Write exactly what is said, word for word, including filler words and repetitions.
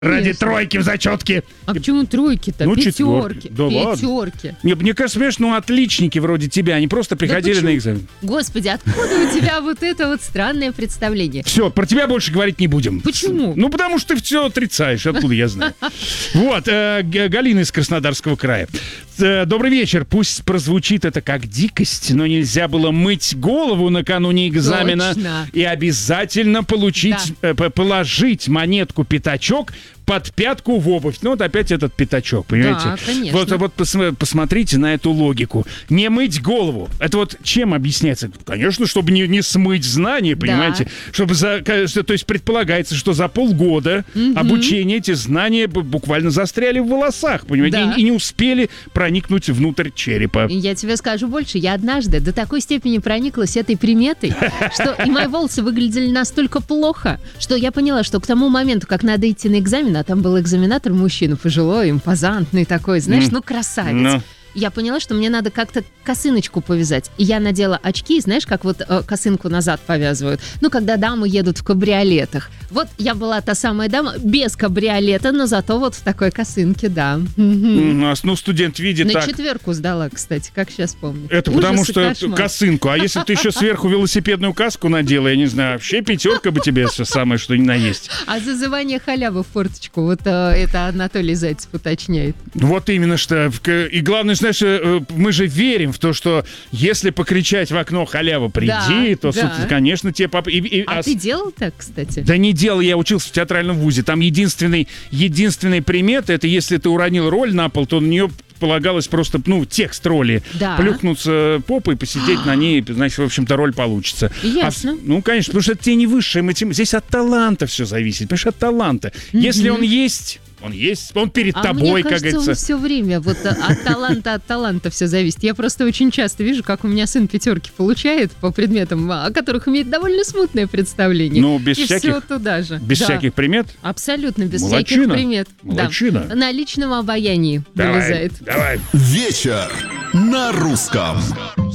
Ради Конечно. тройки в зачетке. А почему тройки-то? Ну, Пятерки. четверки. Да ладно. Пятерки. Мне, мне кажется, понимаешь, ну, отличники вроде тебя, они просто приходили почему? на экзамен. Господи, откуда у тебя вот это вот странное представление? Все, про тебя больше говорить не будем. Почему? Ну, потому что ты все отрицаешь, откуда я знаю. Вот, э, Г- Галина из Краснодарского края. Э, Добрый вечер. Пусть прозвучит это как дикость, но нельзя было мыть голову накануне экзамена Точно. и обязательно получить, э, п- положить монетку пятачок под пятку в обувь. Ну, вот опять этот пятачок, понимаете? Да, конечно. Вот, вот пос- посмотрите на эту логику. Не мыть голову. Это вот чем объясняется? Конечно, чтобы не, не смыть знания, понимаете? Чтобы за, ка- что- то есть предполагается, что за полгода обучения эти знания б- буквально застряли в волосах, понимаете? Да. И, и не успели проникнуть внутрь черепа. И я тебе скажу больше, я однажды до такой степени прониклась этой приметой, что и мои волосы выглядели настолько плохо, что я поняла, что к тому моменту, как надо идти на экзамен, а там был экзаменатор мужчина пожилой, импозантный такой, знаешь, М. ну красавец. Ну. Я поняла, что мне надо как-то косыночку повязать. И я надела очки, знаешь, как вот э, косынку назад повязывают. Ну, когда дамы едут в кабриолетах. Вот я была та самая дама без кабриолета, но зато вот в такой косынке, да. Мгм. У нас, ну, студент видит На так. четверку сдала, кстати, как сейчас помню. Это Ужас потому и что кошмар. косынку. А если бы ты еще сверху велосипедную каску надела, я не знаю, вообще пятерка бы тебе все самое, что ни на есть. А зазывание халявы в форточку, вот э, это Анатолий Зайцев уточняет. Вот именно что. В к- И главное, знаешь, э, мы же верим в то, что если покричать в окно «халява, приди», Да, то, да. собственно, конечно, тебе... Поп... и- и- А а ты с- делал так, кстати? Да не делал, я учился в театральном вузе. Там единственный, единственный примет, это если ты уронил роль на пол, то на нее полагалось просто, ну, текст роли. Да. Плюхнуться попой, посидеть на ней, значит, в общем-то, роль получится. Ясно. А с- ну, конечно, потому что это тебе не высшая математика. Здесь от таланта все зависит, понимаешь, от таланта. Если он есть, он есть, он перед А тобой, мне как кажется, говорится. все время вот э, от таланта, от таланта все зависит. Я просто очень часто вижу, как у меня сын пятерки получает по предметам, о которых имеет довольно смутное представление. Ну, без И всяких- все туда же. Без Да. всяких примет. Абсолютно без Молодчина. всяких примет. Да. Молодчина. На личном обаянии Давай, вылезает. давай. Вечер на русском.